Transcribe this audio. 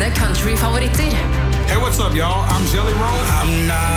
dine countryfavoritter. Hey, what's up, y'all? I'm Jelly Roll. I'm not